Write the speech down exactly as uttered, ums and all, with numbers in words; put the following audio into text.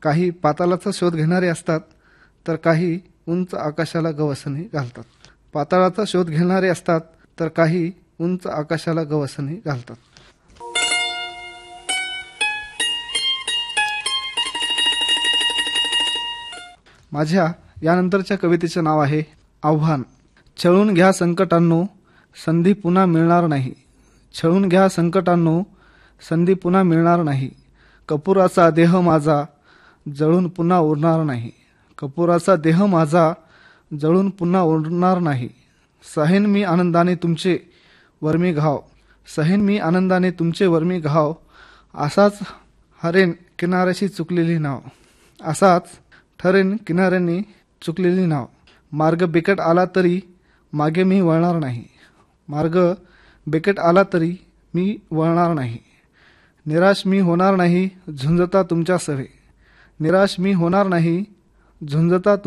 काही पाताळाचा शोध घेणारे असतात तर काही उंच आकाशाला गवसणी घालतात. पाताळाचा शोध घेणारे असतात तर काही उंच आकाशाला गवसणी घालतात. माझ्या यानंतरच्या कवितेचे नाव आहे आव्हान. छळून घ्या संकटांनो, संधी पुन्हा मिळणार नाही. छळून घ्या संकटांनो, संधी पुन्हा मिळणार नाही. कपुराचा देह माझा जळून पुन्हा उरणार नाही. कपुराचा देह माझा जळून पुन्हा उरणार नाही. सहेन मी आनंदाने तुमचे वर्मी घाव. सहेन मी आनंदाने तुमचे वर्मी घाव. असाच हरेन किनाऱ्याशी चुकलेली नाव. असाच ठरेन किनाऱ्याने चुकलेली नाव. मार्ग बिकट आला तरी मागे मी वळणार नाही. मार्ग बिकट आला तरी मी वळणार नाही. निराश मी होणार नाही झुंजता तुमच्या सवे. निराश मी होणार नाही झुंजता